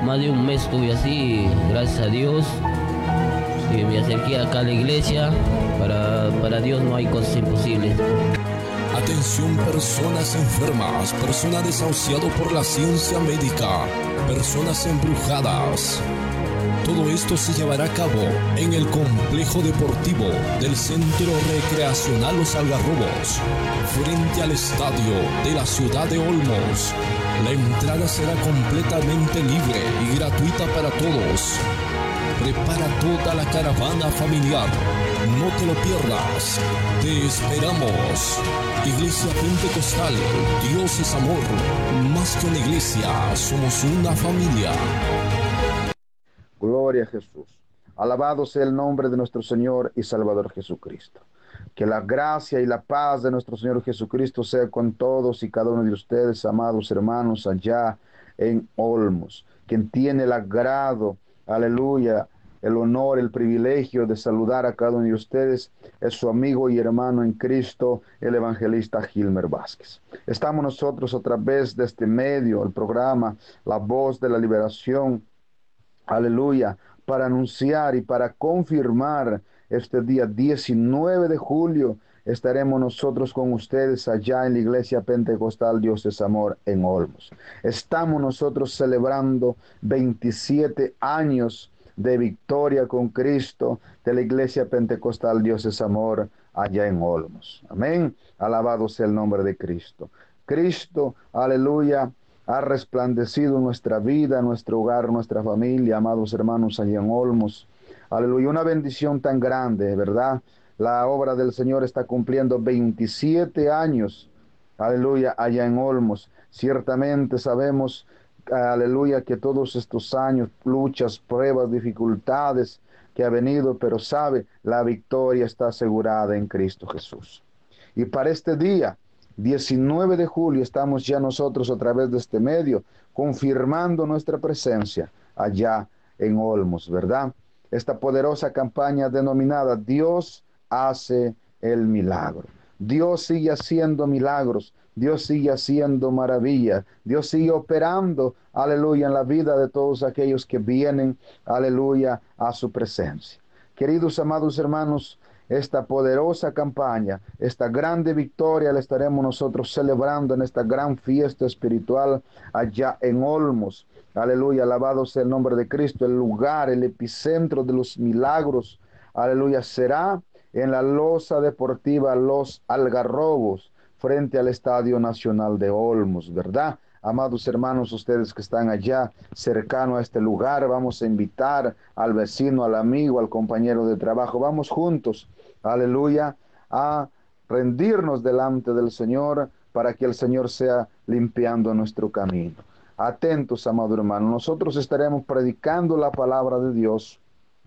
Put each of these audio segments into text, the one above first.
más de un mes estuve así, gracias a Dios. Me acerqué acá a la iglesia. Para Dios no hay cosas imposibles. Atención, personas enfermas, personas desahuciadas por la ciencia médica, personas embrujadas. Todo esto se llevará a cabo en el complejo deportivo del Centro Recreacional Los Algarrobos, frente al estadio de la ciudad de Olmos. La entrada será completamente libre y gratuita para todos. Prepara toda la caravana familiar. No te lo pierdas. Te esperamos. Iglesia Pentecostal, Dios es amor. Más que una iglesia, somos una familia. Gloria a Jesús. Alabado sea el nombre de nuestro Señor y Salvador Jesucristo. Que la gracia y la paz de nuestro Señor Jesucristo sea con todos y cada uno de ustedes, amados hermanos, allá en Olmos. Quien tiene el agrado, aleluya, el honor, el privilegio de saludar a cada uno de ustedes es su amigo y hermano en Cristo, el evangelista Gilmer Vázquez. Estamos nosotros a través de este medio, el programa La Voz de la Liberación, aleluya, para anunciar y para confirmar este día 19 de julio. Estaremos nosotros con ustedes allá en la Iglesia Pentecostal Dios es Amor en Olmos. Estamos nosotros celebrando 27 años de victoria con Cristo de la Iglesia Pentecostal Dios es Amor allá en Olmos. Amén. Alabado sea el nombre de Cristo. Cristo, aleluya, ha resplandecido nuestra vida, nuestro hogar, nuestra familia, amados hermanos, allá en Olmos. Aleluya, una bendición tan grande, ¿verdad? La obra del Señor está cumpliendo 27 años, aleluya, allá en Olmos. Ciertamente sabemos, aleluya, que todos estos años, luchas, pruebas, dificultades que ha venido, pero sabe, la victoria está asegurada en Cristo Jesús. Y para este día, 19 de julio, estamos ya nosotros a través de este medio confirmando nuestra presencia allá en Olmos, ¿verdad? Esta poderosa campaña denominada Dios hace el milagro. Dios sigue haciendo milagros, Dios sigue haciendo maravillas, Dios sigue operando, aleluya, en la vida de todos aquellos que vienen, aleluya, a su presencia. Queridos amados hermanos, esta poderosa campaña, esta grande victoria la estaremos nosotros celebrando en esta gran fiesta espiritual allá en Olmos. Aleluya, alabado sea el nombre de Cristo. El lugar, el epicentro de los milagros, aleluya, será en la losa deportiva Los Algarrobos, frente al Estadio Nacional de Olmos, ¿verdad? Amados hermanos, ustedes que están allá cercano a este lugar, vamos a invitar al vecino, al amigo, al compañero de trabajo. Vamos juntos, aleluya, a rendirnos delante del Señor para que el Señor sea limpiando nuestro camino. Atentos, amado hermano, nosotros estaremos predicando la palabra de Dios,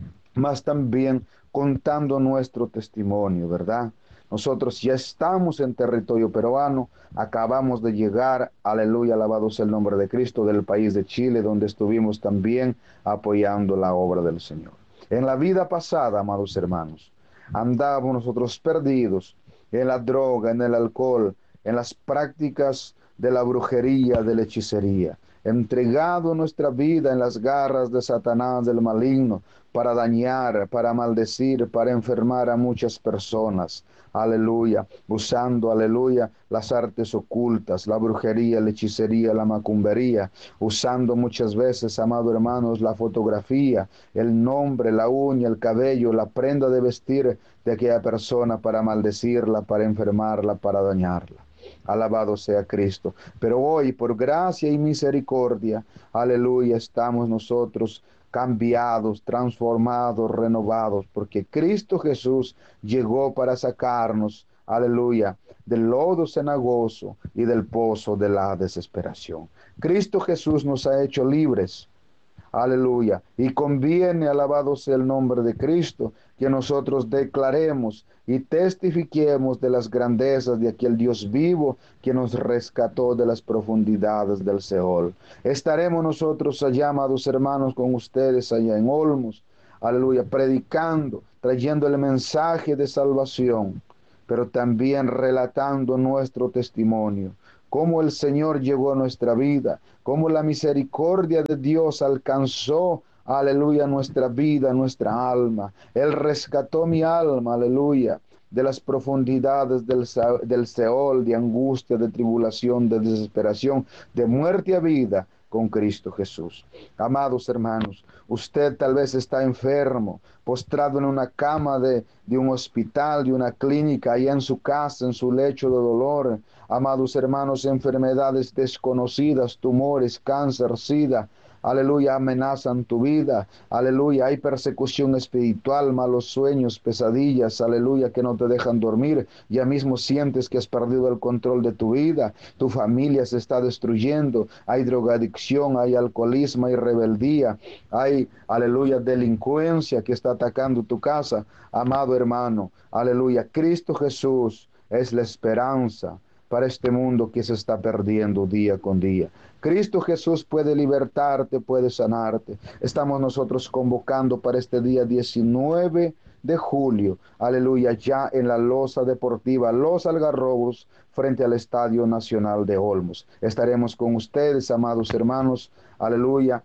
mas también contando nuestro testimonio, ¿verdad? Nosotros ya estamos en territorio peruano, acabamos de llegar, aleluya, alabado sea el nombre de Cristo, del país de Chile, donde estuvimos también apoyando la obra del Señor. En la vida pasada, amados hermanos, andábamos nosotros perdidos en la droga, en el alcohol, en las prácticas de la brujería, de la hechicería, entregado nuestra vida en las garras de Satanás, del maligno, para dañar, para maldecir, para enfermar a muchas personas. Aleluya, usando, aleluya, las artes ocultas, la brujería, la hechicería, la macumbería, usando muchas veces, amados hermanos, la fotografía, el nombre, la uña, el cabello, la prenda de vestir de aquella persona para maldecirla, para enfermarla, para dañarla. Alabado sea Cristo. Pero hoy, por gracia y misericordia, aleluya, estamos nosotros cambiados, transformados, renovados, porque Cristo Jesús llegó para sacarnos, aleluya, del lodo cenagoso y del pozo de la desesperación. Cristo Jesús nos ha hecho libres. Aleluya. Y conviene, alabado sea el nombre de Cristo, que nosotros declaremos y testifiquemos de las grandezas de aquel Dios vivo que nos rescató de las profundidades del Seol. Estaremos nosotros allá, amados hermanos, con ustedes allá en Olmos, aleluya, predicando, trayendo el mensaje de salvación, pero también relatando nuestro testimonio, cómo el Señor llegó a nuestra vida, cómo la misericordia de Dios alcanzó, aleluya, nuestra vida, nuestra alma. Él rescató mi alma, aleluya, de las profundidades del Seol, de angustia, de tribulación, de desesperación, de muerte a vida con Cristo Jesús. Amados hermanos, usted tal vez está enfermo, postrado en una cama de un hospital, de una clínica, allá en su casa, en su lecho de dolor. Amados hermanos, enfermedades desconocidas, tumores, cáncer, sida, aleluya, amenazan tu vida, aleluya, hay persecución espiritual, malos sueños, pesadillas, aleluya, que no te dejan dormir, ya mismo sientes que has perdido el control de tu vida, tu familia se está destruyendo, hay drogadicción, hay alcoholismo, hay rebeldía, hay, aleluya, delincuencia que está atacando tu casa. Amado hermano, aleluya, Cristo Jesús es la esperanza para este mundo que se está perdiendo día con día. Cristo Jesús puede libertarte, puede sanarte. Estamos nosotros convocando para este día 19 de julio, aleluya, ya en la losa deportiva Los Algarrobos, frente al Estadio Nacional de Olmos. Estaremos con ustedes, amados hermanos, aleluya,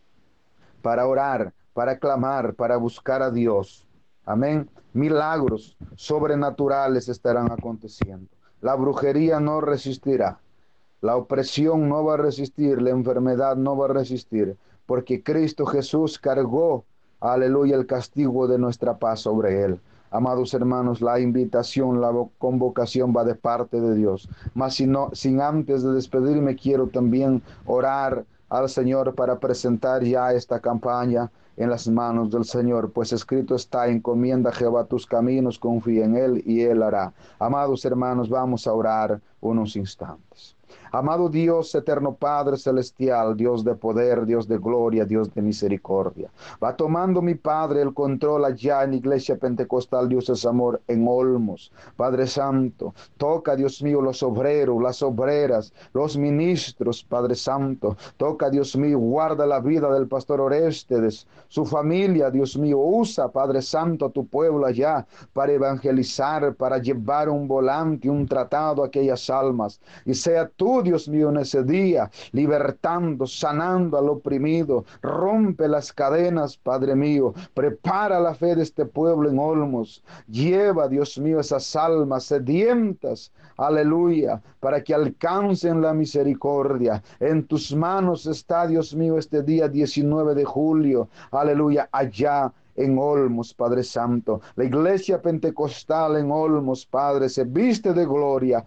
para orar, para clamar, para buscar a Dios. Amén. Milagros sobrenaturales estarán aconteciendo. La brujería no resistirá. La opresión no va a resistir, la enfermedad no va a resistir, porque Cristo Jesús cargó, aleluya, el castigo de nuestra paz sobre él. Amados hermanos, la invitación, la convocación va de parte de Dios. Mas sin antes de despedirme, quiero también orar al Señor para presentar ya esta campaña en las manos del Señor, pues escrito está: encomienda a Jehová tus caminos, confía en Él y Él hará. Amados hermanos, vamos a orar unos instantes. Amado Dios, eterno Padre celestial, Dios de poder, Dios de gloria, Dios de misericordia, va tomando mi Padre el control allá en Iglesia Pentecostal Dios es Amor en Olmos. Padre Santo, toca, Dios mío, los obreros, las obreras, los ministros, Padre Santo, toca, Dios mío, guarda la vida del pastor Orestes, su familia, Dios mío, usa, Padre Santo, a tu pueblo allá para evangelizar, para llevar un volante, un tratado a aquellas almas, y sea tú, Dios mío, en ese día, libertando, sanando al oprimido, rompe las cadenas, Padre mío, prepara la fe de este pueblo en Olmos, lleva, Dios mío, esas almas sedientas, aleluya, para que alcancen la misericordia. En tus manos está, Dios mío, este día 19 de julio, aleluya, allá en Olmos, Padre Santo. La Iglesia Pentecostal en Olmos, Padre, se viste de gloria,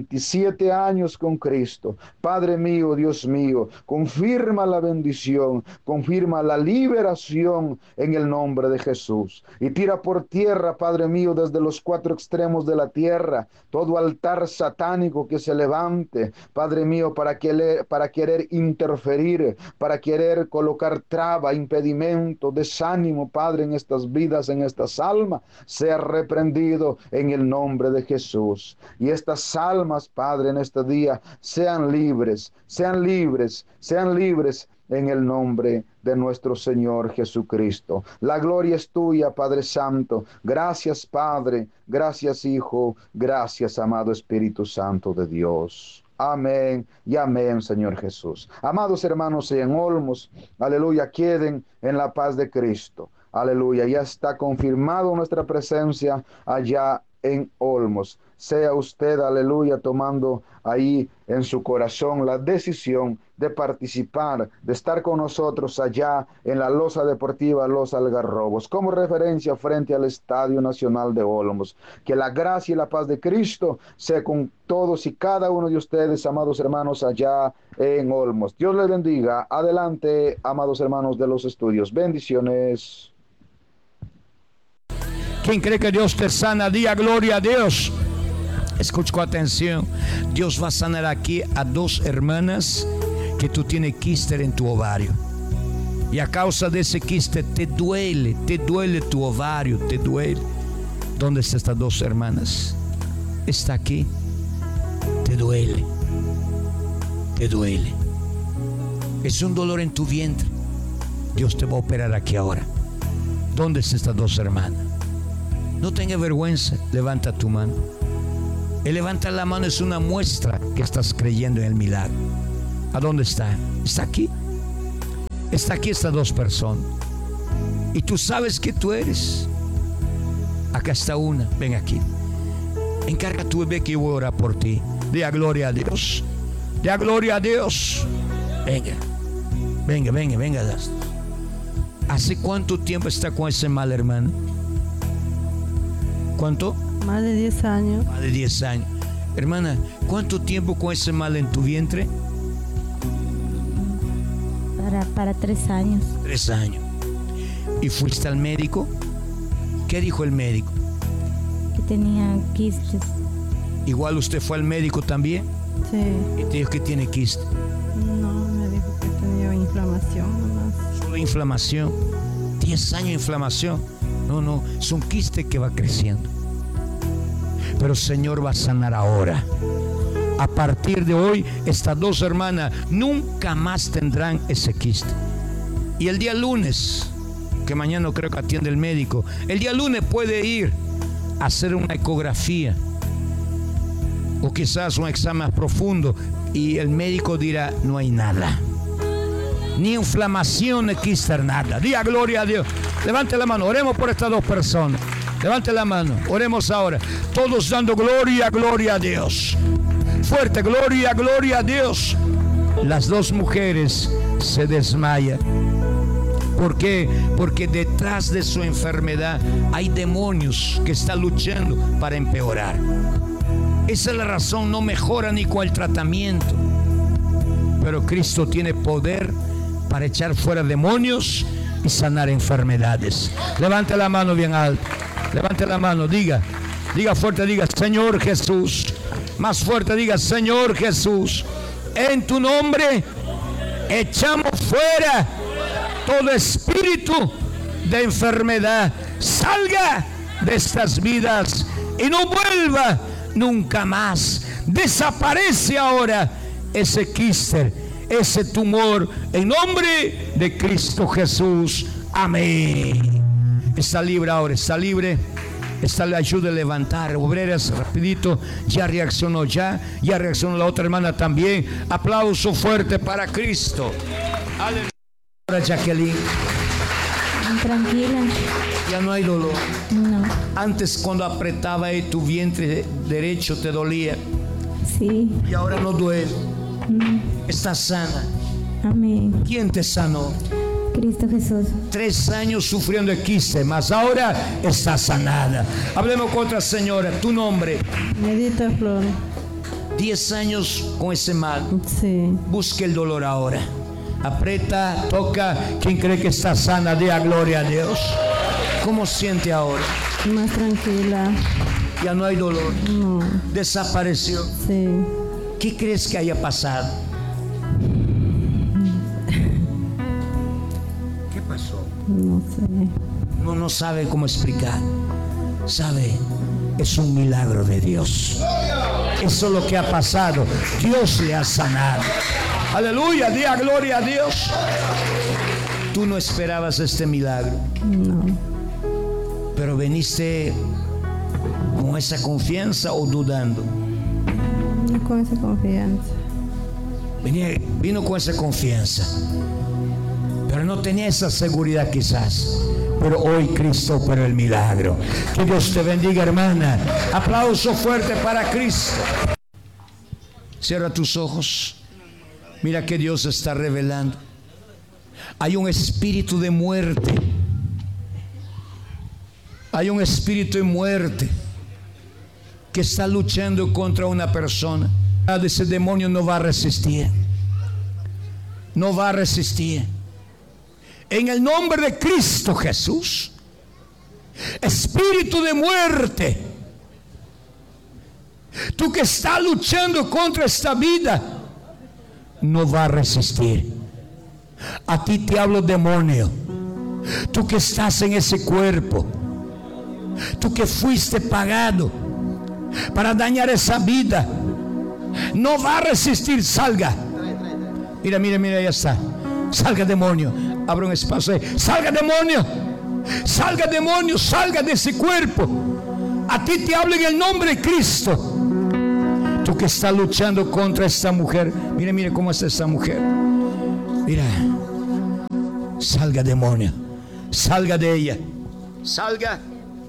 27 años con Cristo. Padre mío, Dios mío, confirma la bendición, confirma la liberación en el nombre de Jesús. Y tira por tierra, Padre mío, desde los 4 extremos de la tierra, todo altar satánico que se levante, Padre mío, para querer interferir, para querer colocar traba, impedimento, desánimo, Padre, en estas vidas, en estas almas, sea reprendido en el nombre de Jesús. Y estas almas, Padre, en este día, sean libres, sean libres, sean libres en el nombre de nuestro Señor Jesucristo. La gloria es tuya, Padre Santo. Gracias, Padre. Gracias, Hijo. Gracias, amado Espíritu Santo de Dios. Amén y amén, Señor Jesús. Amados hermanos en Olmos, aleluya, queden en la paz de Cristo. Aleluya, ya está confirmado nuestra presencia allá en Olmos. Sea usted, aleluya, tomando ahí en su corazón la decisión de participar, de estar con nosotros allá en la losa deportiva Los Algarrobos, como referencia frente al Estadio Nacional de Olmos. Que la gracia y la paz de Cristo sea con todos y cada uno de ustedes, amados hermanos, allá en Olmos. Dios les bendiga. Adelante, amados hermanos de los estudios. Bendiciones. Quem crê que Deus te sana, diga glória a Deus. Escute com atenção. Deus vai sanar aqui a 2 hermanas que tu tienes quiste en tu ovario. Y a causa de ese quiste te duele tu ovario, te duele. ¿Dónde están estas 2 hermanas? Está aquí. Te duele. Te duele. Es un dolor en tu vientre. Dios te va a operar aquí ahora. ¿Dónde están estas 2 hermanas? No tenga vergüenza, levanta tu mano. El levantar la mano es una muestra que estás creyendo en el milagro. ¿A dónde está? Está aquí. Está aquí estas dos personas. Y tú sabes que tú eres. Acá está una. Ven aquí. Encarga tu bebé que yo voy a orar por ti. Día gloria a Dios. Día gloria a Dios. Venga. Venga, venga, venga. ¿Hace cuánto tiempo está con ese mal, hermano? ¿Cuánto? Más de 10 años. Más de 10 años. Hermana, ¿cuánto tiempo con ese mal en tu vientre? Para 3 años. 3 años. ¿Y fuiste al médico? ¿Qué dijo el médico? Que tenía quistes. Igual usted fue al médico también. Sí. Y te dijo que tiene quiste. No, me dijo que tenía inflamación nomás. Solo inflamación. 10 años de inflamación. No, es un quiste que va creciendo. Pero el Señor va a sanar ahora. A partir de hoy, estas dos hermanas nunca más tendrán ese quiste. Y el día lunes, que mañana creo que atiende el médico, el día lunes puede ir a hacer una ecografía o quizás un examen más profundo y el médico dirá: no hay nada, ni inflamación, ni quiste, nada. Diga gloria a Dios. Levante la mano, oremos por estas dos personas. Levante la mano, oremos ahora. Todos dando gloria, gloria a Dios. Fuerte, gloria, gloria a Dios. Las dos mujeres se desmayan. ¿Por qué? Porque detrás de su enfermedad hay demonios que están luchando para empeorar. Esa es la razón, no mejora ni con el tratamiento. Pero Cristo tiene poder para echar fuera demonios y sanar enfermedades. Levante la mano bien alto. Levante la mano, diga fuerte, diga: Señor Jesús. Más fuerte, diga: Señor Jesús, en tu nombre echamos fuera todo espíritu de enfermedad. Salga de estas vidas y no vuelva nunca más. Desaparece ahora ese quiste, ese tumor, en nombre de Cristo Jesús. Amén. Está libre ahora, está libre. Esta le ayuda a levantar. Obreras, rapidito, ya reaccionó la otra hermana también. Aplauso fuerte para Cristo. Aleluya. Jacqueline, Tranquila. ya no hay dolor. No. Antes, cuando apretaba ahí tu vientre derecho, te dolía. Sí. Y ahora no duele. Estás sana. Amén. ¿Quién te sanó? Cristo Jesús. 3 años sufriendo de quiste, mas ahora está sanada. Hablemos con otra señora. Tu nombre. Medita Flor. 10 años con ese mal. Sí. Busque el dolor ahora. Aprieta, toca. Quien cree que está sana, dé a gloria a Dios. ¿Cómo siente ahora? Más tranquila. Ya no hay dolor. No. Desapareció. Sí. ¿Qué crees que haya pasado? ¿Qué pasó? No sé. No sabe cómo explicar. Sabe, es un milagro de Dios. Eso es lo que ha pasado. Dios le ha sanado. Aleluya, diga gloria a Dios. Tú no esperabas este milagro. No. Pero veniste con esa confianza o dudando. No con esa confianza. Vino con esa confianza. Pero no tenía esa seguridad quizás. Pero hoy Cristo operó el milagro. Que Dios te bendiga, hermana. Aplauso fuerte para Cristo. Cierra tus ojos. Mira que Dios está revelando. Hay un espíritu de muerte. Hay un espíritu de muerte que está luchando contra una persona. Ese demonio no va a resistir. No va a resistir. En el nombre de Cristo Jesús, espíritu de muerte, tú que estás luchando contra esta vida, no va a resistir. A ti te hablo, demonio. Tú que estás en ese cuerpo, tú que fuiste pagado para dañar esa vida, no va a resistir. Salga. Mira, ya está. Salga, demonio. Abra un espacio ahí. Salga, demonio. Salga, demonio. Salga de ese cuerpo. A ti te hablo en el nombre de Cristo. que está luchando contra esta mujer. Mire, mire cómo es esta mujer. Mira, salga demonio, salga de ella, salga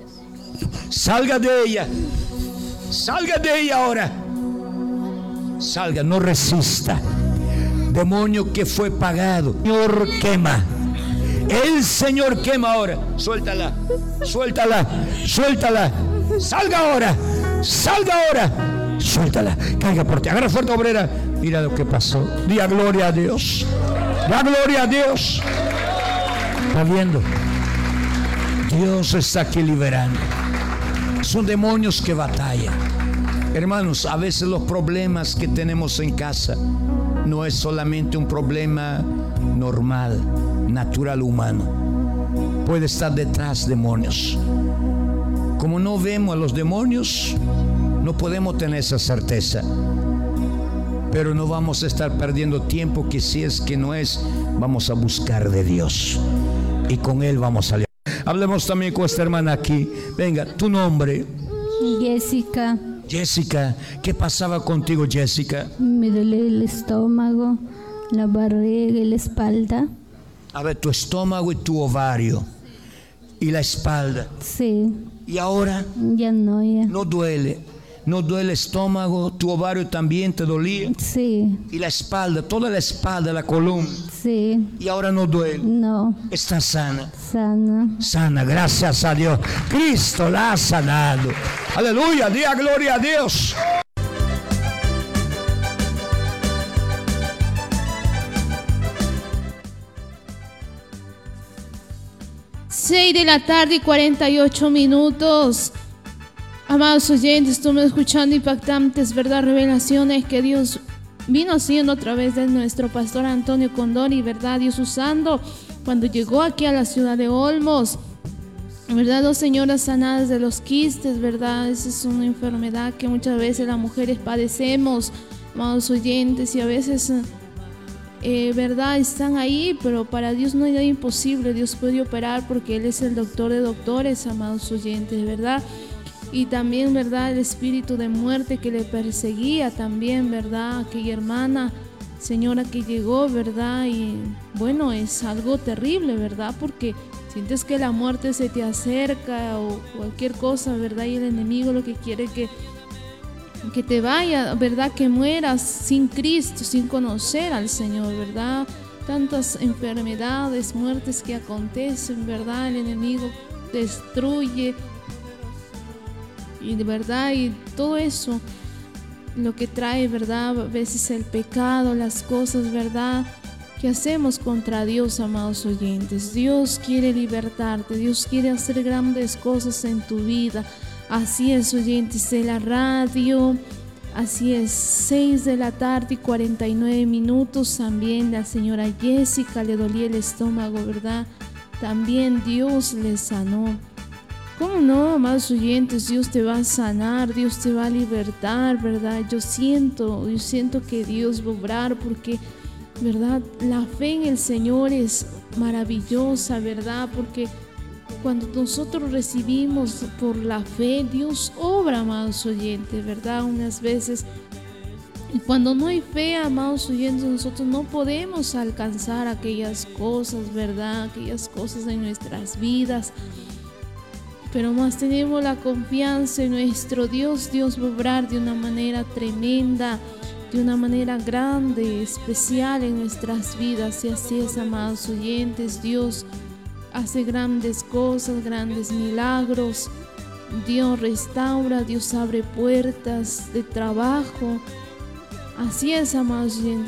de ella, salga de ella ahora, salga, no resista. Demonio que fue pagado, Señor quema. El Señor quema ahora. Suéltala, suéltala, suéltala. Salga ahora, suéltala, caiga por ti, agarra fuerte, obrera. Mira lo que pasó. Diga gloria a Dios. Da gloria a Dios. ¿Está viendo? Dios está aquí liberando. Son demonios que batallan. Hermanos, a veces los problemas que tenemos en casa no es solamente un problema normal, natural, humano. Puede estar detrás demonios. Como no vemos a los demonios, no podemos tener esa certeza. Pero no vamos a estar perdiendo tiempo, que si es que no es, vamos a buscar de Dios. Y con Él vamos a salir. Hablemos también con esta hermana aquí. Venga, tu nombre. Jessica. Jessica, ¿qué pasaba contigo, Jessica? Me duele el estómago, la barriga y la espalda. A ver, tu estómago y tu ovario. Y la espalda. Sí. ¿Y ahora? Ya no, ya. No duele. No duele el estómago, tu ovario también te dolía. Sí. Y la espalda, toda la espalda, la columna. Sí. Y ahora no duele. No. Está sana. Sana. Sana, gracias a Dios. Cristo la ha sanado. Aleluya, diga gloria a Dios. Seis de la tarde y 48 minutos. Amados oyentes, estamos escuchando impactantes, ¿verdad? Revelaciones que Dios vino haciendo a través de nuestro pastor Antonio Condori, ¿verdad? Dios usando cuando llegó aquí a la ciudad de Olmos, ¿verdad? 2 señoras sanadas de los quistes, ¿verdad? Esa es una enfermedad que muchas veces las mujeres padecemos, amados oyentes, y a veces, ¿verdad? Están ahí, pero para Dios no hay nada imposible. Dios puede operar porque Él es el doctor de doctores, amados oyentes, ¿verdad? Y también, ¿verdad? El espíritu de muerte que le perseguía también, ¿verdad? Aquella hermana, señora que llegó, ¿verdad? Y bueno, es algo terrible, ¿verdad? Porque sientes que la muerte se te acerca o cualquier cosa, ¿verdad? Y el enemigo lo que quiere que te vaya, ¿verdad? Que mueras sin Cristo, sin conocer al Señor, ¿verdad? Tantas enfermedades, muertes que acontecen, ¿verdad? El enemigo destruye. Y de verdad, y todo eso, lo que trae, ¿verdad? A veces el pecado, las cosas, ¿verdad? Que hacemos contra Dios, amados oyentes. Dios quiere libertarte, Dios quiere hacer grandes cosas en tu vida. Así es, oyentes de la radio. Así es, 6 de la tarde y 49 minutos. También la señora Jessica le dolía el estómago, ¿verdad? También Dios le sanó. ¿Cómo no, amados oyentes? Dios te va a sanar, Dios te va a libertar, ¿verdad? Yo siento que Dios va a obrar porque, ¿verdad? La fe en el Señor es maravillosa, ¿verdad? Porque cuando nosotros recibimos por la fe, Dios obra, amados oyentes, ¿verdad? Unas veces, y cuando no hay fe, amados oyentes, nosotros no podemos alcanzar aquellas cosas, ¿verdad? Aquellas cosas en nuestras vidas. Pero más tenemos la confianza en nuestro Dios. Dios va a obrar de una manera tremenda, de una manera grande, especial en nuestras vidas. Y así es, amados oyentes, Dios hace grandes cosas, grandes milagros. Dios restaura, Dios abre puertas de trabajo. Así es, amados oyentes.